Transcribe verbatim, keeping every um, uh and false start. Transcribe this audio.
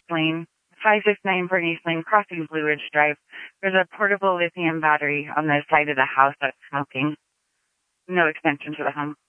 Lane, five six nine Bernice Lane, crossing Blue Ridge Drive. There's a portable lithium battery on the side of the house that's smoking. No extension to the home.